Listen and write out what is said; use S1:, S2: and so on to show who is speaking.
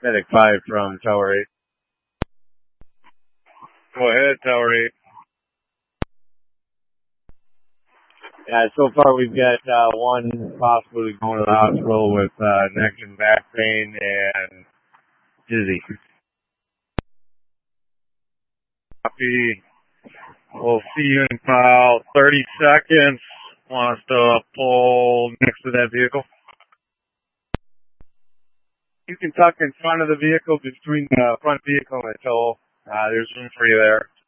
S1: Medic 5 from Tower 8. Go ahead, Tower 8. Yeah, so far we've got one possibly going to the hospital with neck and back pain and dizzy. Copy. We'll see you in about 30 seconds. Want us to pull next to that vehicle? You can tuck in front of the vehicle between the front vehicle and the tow. There's room for you there.